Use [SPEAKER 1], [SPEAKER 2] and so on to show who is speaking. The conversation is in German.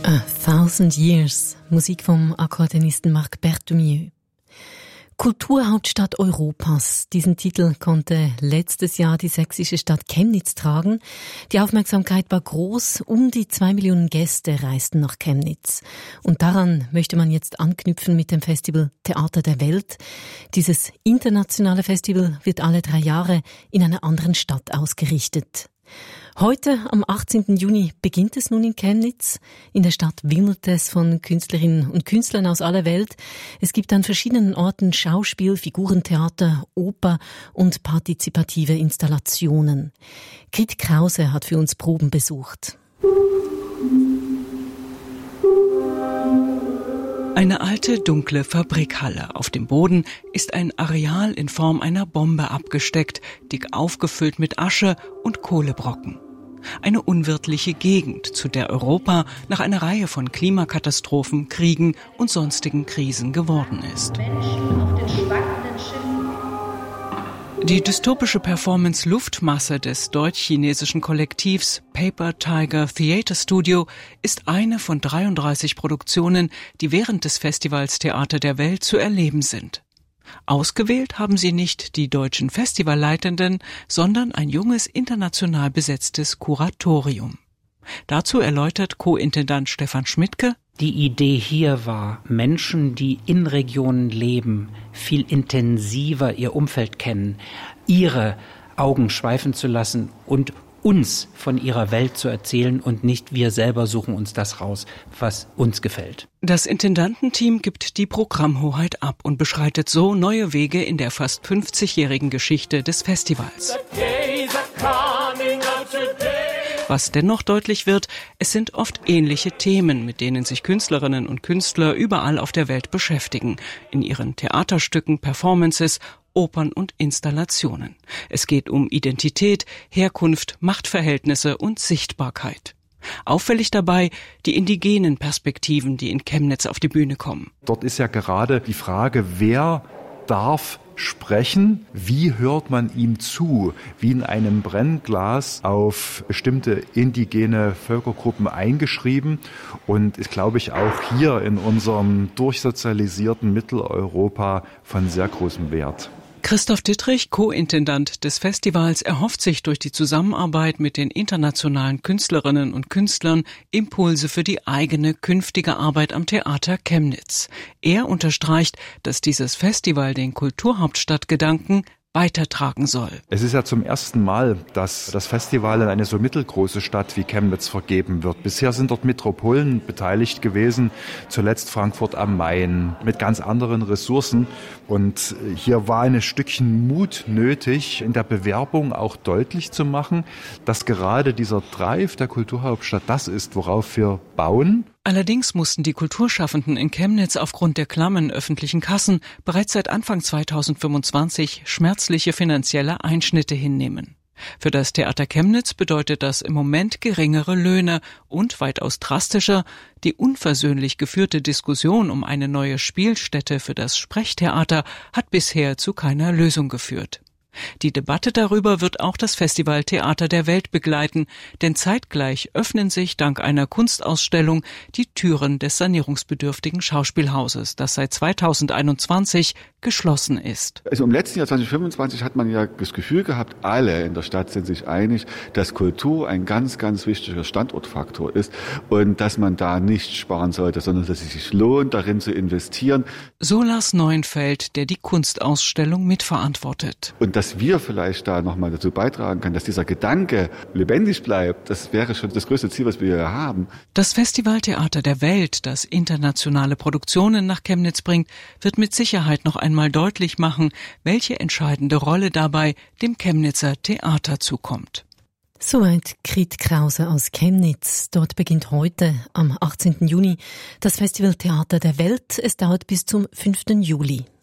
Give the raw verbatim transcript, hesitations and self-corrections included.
[SPEAKER 1] A Thousand Years, Musik vom Akkordeonisten Marc Berthoumieux. Kulturhauptstadt Europas. Diesen Titel konnte letztes Jahr die sächsische Stadt Chemnitz tragen. Die Aufmerksamkeit war groß. Um die zwei Millionen Gäste reisten nach Chemnitz. Und daran möchte man jetzt anknüpfen mit dem Festival Theater der Welt. Dieses internationale Festival wird alle drei Jahre in einer anderen Stadt ausgerichtet. Heute, am achtzehnten Juni, beginnt es nun in Chemnitz. In der Stadt wimmelt es von Künstlerinnen und Künstlern aus aller Welt. Es gibt an verschiedenen Orten Schauspiel, Figurentheater, Oper und partizipative Installationen. Krit Krause hat für uns Proben besucht.
[SPEAKER 2] Eine alte, dunkle Fabrikhalle. Auf dem Boden ist ein Areal in Form einer Bombe abgesteckt, dick aufgefüllt mit Asche und Kohlebrocken. Eine unwirtliche Gegend, zu der Europa nach einer Reihe von Klimakatastrophen, Kriegen und sonstigen Krisen geworden ist.
[SPEAKER 3] Menschen auf den schwankenden Schiffen.
[SPEAKER 2] Die dystopische Performance Luftmasse des deutsch-chinesischen Kollektivs Paper Tiger Theater Studio ist eine von dreiunddreißig Produktionen, die während des Festivals Theater der Welt zu erleben sind. Ausgewählt haben sie nicht die deutschen Festivalleitenden, sondern ein junges, international besetztes Kuratorium. Dazu erläutert Co-Intendant Stefan Schmidtke:
[SPEAKER 4] Die Idee hier war, Menschen, die in Regionen leben, viel intensiver ihr Umfeld kennen, ihre Augen schweifen zu lassen und uns von ihrer Welt zu erzählen und nicht wir selber suchen uns das raus, was uns gefällt.
[SPEAKER 2] Das Intendantenteam gibt die Programmhoheit ab und beschreitet so neue Wege in der fast fünfzigjährigen Geschichte des Festivals. Was dennoch deutlich wird, es sind oft ähnliche Themen, mit denen sich Künstlerinnen und Künstler überall auf der Welt beschäftigen, in ihren Theaterstücken, Performances, Opern und Installationen. Es geht um Identität, Herkunft, Machtverhältnisse und Sichtbarkeit. Auffällig dabei die indigenen Perspektiven, die in Chemnitz auf die Bühne kommen.
[SPEAKER 5] Dort ist ja gerade die Frage, wer darf sprechen, wie hört man ihm zu, wie in einem Brennglas auf bestimmte indigene Völkergruppen eingeschrieben und ist, glaube ich, auch hier in unserem durchsozialisierten Mitteleuropa von sehr großem Wert.
[SPEAKER 2] Christoph Dittrich, Co-Intendant des Festivals, erhofft sich durch die Zusammenarbeit mit den internationalen Künstlerinnen und Künstlern Impulse für die eigene künftige Arbeit am Theater Chemnitz. Er unterstreicht, dass dieses Festival den Kulturhauptstadtgedanken weitertragen soll.
[SPEAKER 5] Es ist ja zum ersten Mal, dass das Festival in eine so mittelgroße Stadt wie Chemnitz vergeben wird. Bisher sind dort Metropolen beteiligt gewesen, zuletzt Frankfurt am Main, mit ganz anderen Ressourcen. Und hier war ein Stückchen Mut nötig, in der Bewerbung auch deutlich zu machen, dass gerade dieser Drive der Kulturhauptstadt das ist, worauf wir bauen.
[SPEAKER 2] Allerdings mussten die Kulturschaffenden in Chemnitz aufgrund der klammen öffentlichen Kassen bereits seit Anfang zweitausendfünfundzwanzig schmerzliche finanzielle Einschnitte hinnehmen. Für das Theater Chemnitz bedeutet das im Moment geringere Löhne und weitaus drastischer, die unversöhnlich geführte Diskussion um eine neue Spielstätte für das Sprechtheater hat bisher zu keiner Lösung geführt. Die Debatte darüber wird auch das Festival Theater der Welt begleiten, denn zeitgleich öffnen sich dank einer Kunstausstellung die Türen des sanierungsbedürftigen Schauspielhauses, das seit zweitausendeinundzwanzig geschlossen ist.
[SPEAKER 6] Also im letzten Jahr zweitausendfünfundzwanzig hat man ja das Gefühl gehabt, alle in der Stadt sind sich einig, dass Kultur ein ganz, ganz wichtiger Standortfaktor ist und dass man da nicht sparen sollte, sondern dass es sich lohnt, darin zu investieren.
[SPEAKER 2] So Lars Neuenfeld, der die Kunstausstellung mitverantwortet.
[SPEAKER 6] Und dass wir vielleicht da nochmal dazu beitragen können, dass dieser Gedanke lebendig bleibt, das wäre schon das größte Ziel, was wir hier haben.
[SPEAKER 2] Das Festival Theater der Welt, das internationale Produktionen nach Chemnitz bringt, wird mit Sicherheit noch einmal deutlich machen, welche entscheidende Rolle dabei dem Chemnitzer Theater zukommt.
[SPEAKER 1] Soweit Krit Krause aus Chemnitz. Dort beginnt heute, am achtzehnten Juni, das Festival Theater der Welt. Es dauert bis zum fünften Juli.